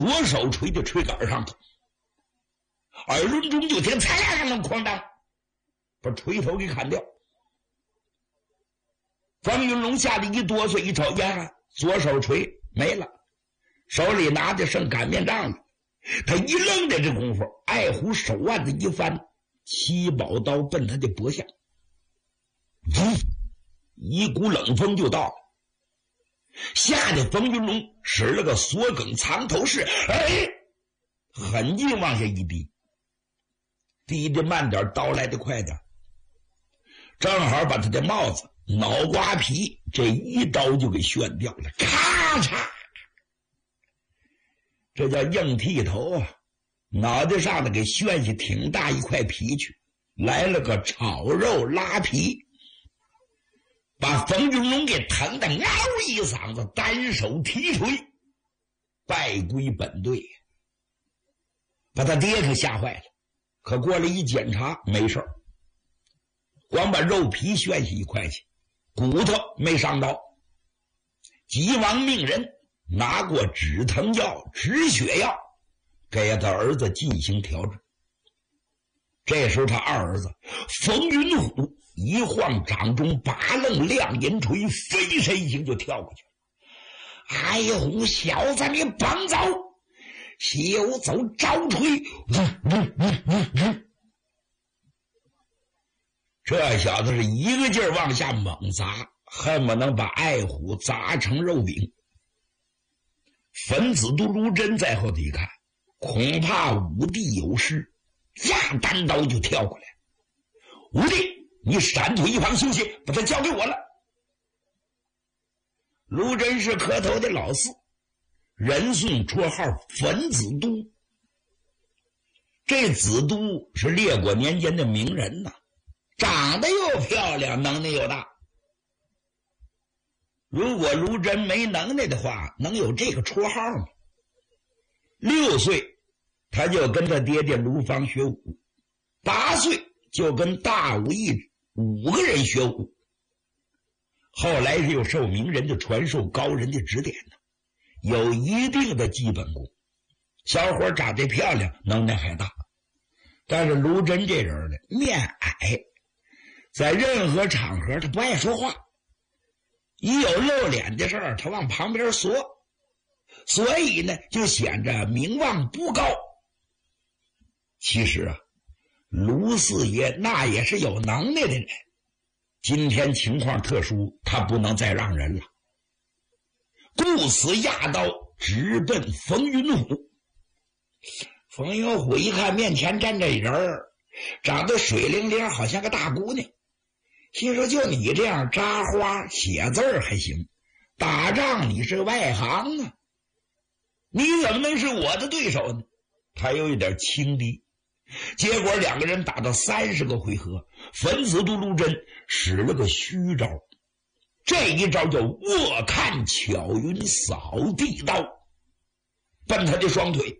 左手锤在锤杆上头，耳轮中就听嚓啦啦哐当，把锤头给砍掉。方云龙吓得一哆嗦，一瞅呀，左手锤没了，手里拿的剩擀面杖了。他一愣的这功夫，爱虎手腕子一翻，七宝刀奔他的脖下，一股冷风就到了，吓得冯云龙使了个锁梗藏头式，狠劲往下一低，低的慢点，刀来的快点，正好把他的帽子脑瓜皮这一刀就给炫掉了，咔嚓，这叫硬剃头啊！脑袋上的给炫下挺大一块皮去，来了个炒肉拉皮，把冯云龙给疼得嗷一嗓子，单手提锤，败归本队，把他爹可吓坏了。可过来一检查，没事，光把肉皮炫下一块去，骨头没伤到。急忙命人拿过止疼药、止血药，给他儿子进行调治。这时候他二儿子冯云虎一晃掌中拔楞亮银锤，飞身形就跳过去了。哎呦，小子你甭走，休走招锤！这小子是一个劲儿往下猛砸，恨不能把爱虎砸成肉饼。粉子都如真在后头一看，恐怕武帝有事，架单刀就跳过来。武帝，你闪退一旁休息，把他交给我了。卢真是磕头的老四，人送绰号粉子都。这子都是列国年间的名人呐，长得又漂亮，能耐又大。如果卢真没能耐的话，能有这个绰号吗？6岁他就跟他爹爹卢芳学武，8岁就跟大武艺5个人学武，后来是有受名人的传授，高人的指点的，有一定的基本功。小伙长得漂亮，能耐还大，但是卢真这人呢，面矮，在任何场合他不爱说话，一有露脸的事儿他往旁边缩，所以呢就显着名望不高。其实啊，卢四爷那也是有能耐的人，今天情况特殊，他不能再让人了，故此压刀直奔冯云虎。冯云虎一看面前站这人儿，长得水灵灵，好像个大姑娘，心说就你这样扎花写字还行，打仗你是外行啊，你怎么能是我的对手呢？他有一点轻敌。结果两个人打到30个回合，粉子都卢真使了个虚招，这一招叫卧看巧云扫地刀，奔他的双腿。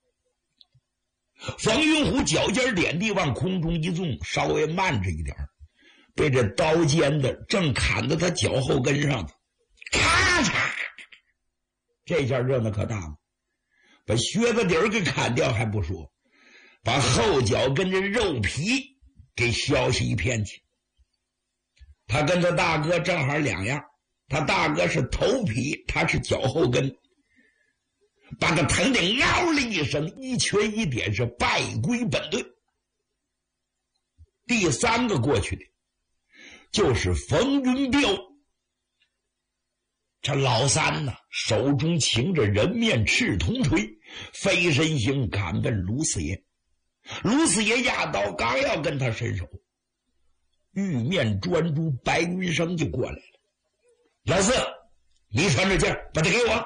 冯云虎脚尖点地往空中一纵，稍微慢着一点，被这刀尖的正砍到他脚后跟上的，咔嚓！这下热闹可大了，把靴子底儿给砍掉还不说，把后脚跟这肉皮给削下一片去。他跟他大哥正好两样，他大哥是头皮，他是脚后跟，把他疼得嗷了一声，一拳一点是败归本队。第3个过去的就是冯云彪，这老三呢，手中擎着人面赤铜锤，飞身形赶奔卢四爷。卢四爷压刀刚要跟他伸手，玉面专诸白云生就过来了。老四，你传着劲儿，把他给我。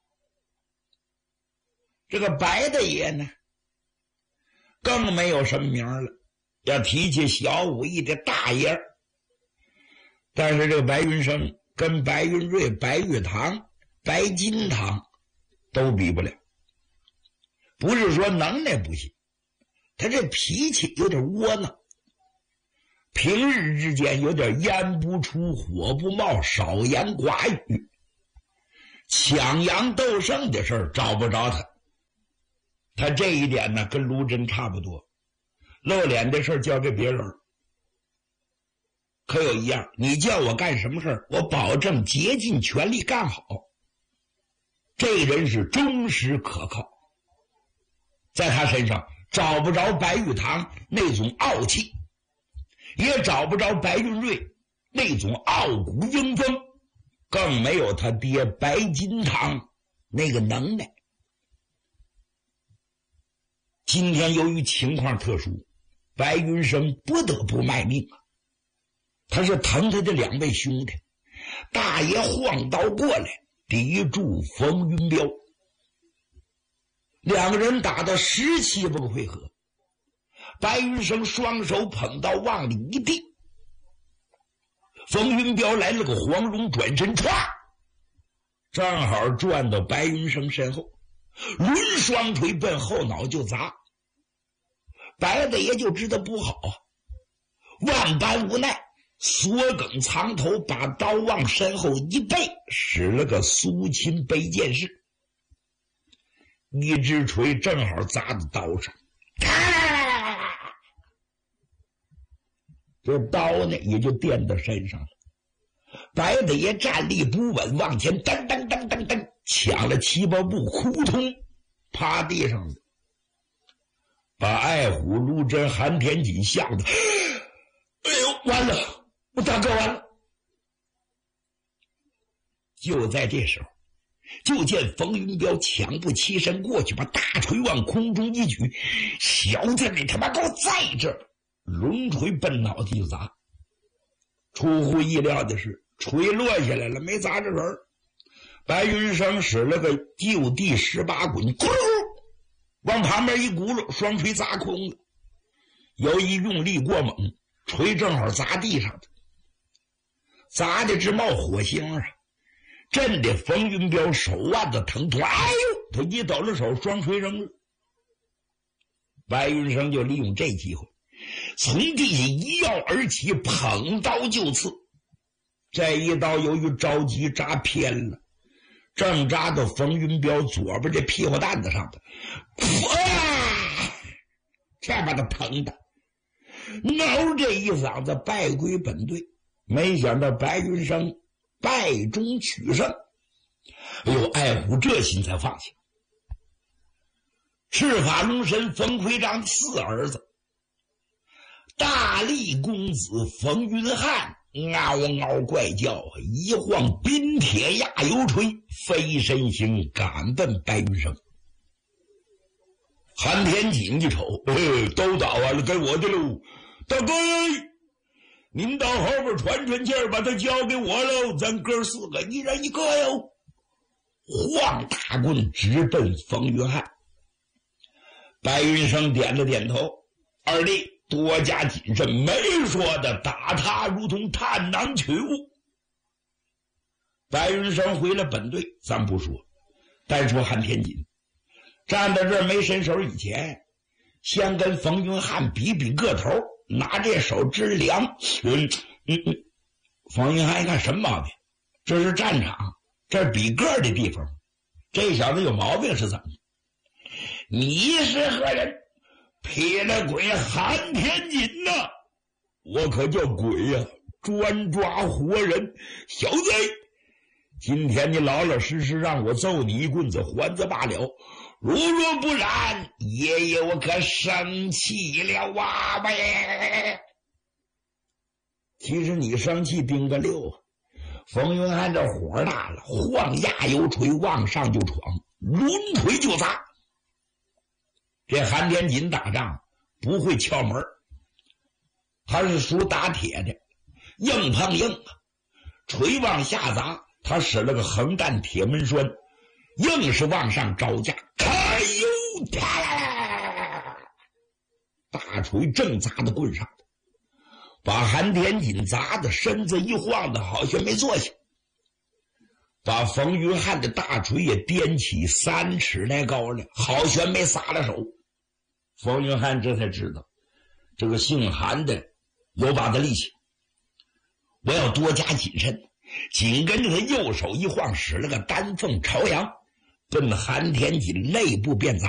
这个白大爷呢，更没有什么名了，要提起小武艺的大爷。但是这个白云生跟白云瑞、白玉堂、白金堂都比不了。不是说能耐不行，他这脾气有点窝囊，平日之间有点烟不出火不冒，少言寡语，抢羊斗胜的事儿找不着他， 他这一点呢，跟卢真差不多，露脸的事交给别人。可有一样，你叫我干什么事我保证竭尽全力干好。这人是忠实可靠，在他身上找不着白玉堂那种傲气，也找不着白云瑞那种傲骨英风，更没有他爹白金堂那个能耐。今天由于情况特殊，白云生不得不卖命啊。他是疼他的两位兄弟，大爷晃刀过来抵住冯云彪，两个人打到17个回合，白云生双手捧刀往里一递，冯云彪来了个黄龙转身，唰，正好转到白云生身后，抡双腿奔后脑就砸。白大爷就知道不好啊，万般无奈，缩梗藏头，把刀往身后一背，使了个苏秦背剑式，一只锤正好砸在刀上，这刀呢也就垫到身上了。白大爷站立不稳，往前噔噔噔噔噔抢了7、8步，扑通趴地上了，把爱虎、陆贞、韩天锦吓得，哎呦，完了，我大哥完了。就在这时候，就见冯云彪抢步起身过去，把大锤往空中一举，小子你他妈给我在这儿！龙锤奔脑袋就砸。出乎意料的是，锤落下来了，没砸着人。白云生使了个就地18滚，咕噜往旁边一轱辘，双锤砸空了。由于用力过猛，锤正好砸地上的，砸的直冒火星啊！震得冯云彪手腕子疼痛，哎呦！他一抖了手，双锤扔了。白云生就利用这机会，从地下一跃而起，捧刀就刺。这一刀由于着急扎偏了，正扎到冯云彪左边这屁股蛋子上的，这把他疼的嗷这一嗓子，败归本队。没想到白云生败中取胜，哎呦，爱虎这心才放下。赤发龙神冯奎章4儿子，大力公子冯云汉嗷嗷怪叫，一晃冰铁压油锤，飞身行赶奔白云生。韩天锦一瞅，都打完了，该我的喽，大哥，您到后边传传气儿，把他交给我喽，咱哥4个一人一个哟。晃大棍直奔冯云汉。白云生点了点头，二弟多加谨慎，没说的打他如同探囊取物。白云生回了本队，咱不说，单说韩天锦站在这儿没伸手以前，先跟冯云汉比比个头，拿这手直量。冯云汉一看什么毛病？这是战场，这是比个的地方，这小子有毛病是怎么？你是何人？劈了鬼韩天锦呐！我可叫鬼呀，专抓活人。小子，今天你老老实实让我揍你一棍子还则罢了，如若不然，爷爷我可生气了啊！喂，其实你生气兵个溜啊！冯云汉这火大了，晃压油锤往上就闯，抡腿就砸。这韩天锦打仗不会撬门，他是属打铁的，硬碰硬啊，锤往下砸，他使了个横弹铁门栓，硬是往上招架。哎呦，大锤正砸到棍上的，把韩天锦砸的身子一晃的，好像没坐下，把冯云汉的大锤也掂起3尺来高了，好像没撒了手。冯云汉这才知道，这个姓韩的有把子力气，我要多加谨慎。紧跟着他右手一晃，使了个丹凤朝阳，奔韩天锦肋部便砸。